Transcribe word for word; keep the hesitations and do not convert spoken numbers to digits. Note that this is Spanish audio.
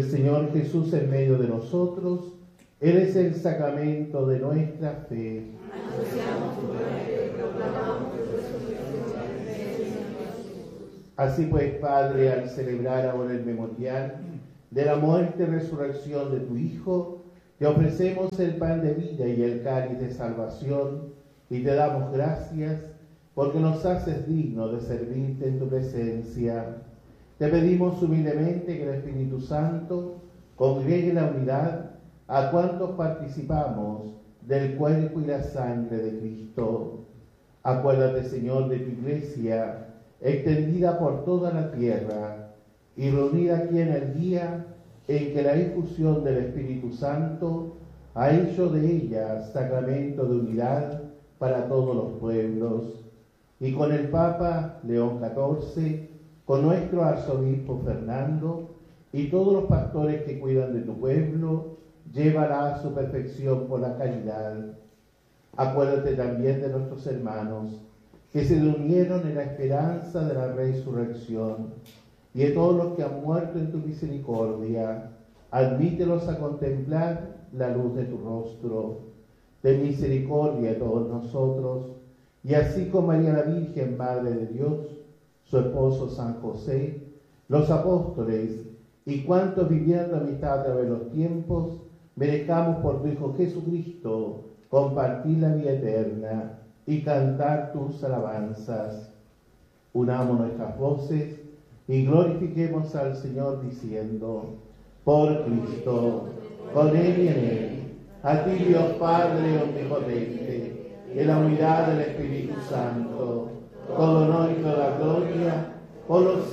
Señor Jesús en medio de nosotros, eres el sacramento de nuestra fe. Anunciamos tu muerte y proclamamos tu resurrección. Así pues, Padre, al celebrar ahora el memorial de la muerte y resurrección de tu Hijo, te ofrecemos el pan de vida y el cáliz de salvación, y te damos gracias porque nos haces dignos de servirte en tu presencia. Te pedimos humildemente que el Espíritu Santo congregue la unidad a cuantos participamos del cuerpo y la sangre de Cristo. Acuérdate, Señor, de tu iglesia, extendida por toda la tierra y reunida aquí en el día en que la efusión del Espíritu Santo ha hecho de ella sacramento de unidad para todos los pueblos. Y con el Papa León catorce, con nuestro arzobispo Fernando y todos los pastores que cuidan de tu pueblo, llévala a su perfección por la caridad. Acuérdate también de nuestros hermanos que se unieron en la esperanza de la resurrección, y de todos los que han muerto en tu misericordia. Admítelos a contemplar la luz de tu rostro. Ten misericordia de todos nosotros, y así como María la Virgen, Madre de Dios, su esposo San José, los apóstoles y cuantos vivieron la amistad a través de los tiempos, merezcamos por tu Hijo Jesucristo compartir la vida eterna y cantar tus alabanzas. Unamos nuestras voces y glorifiquemos al Señor diciendo: por Cristo, con Él y en Él, a ti Dios Padre omnipotente, en la unidad del Espíritu Santo, todo honor y toda gloria por los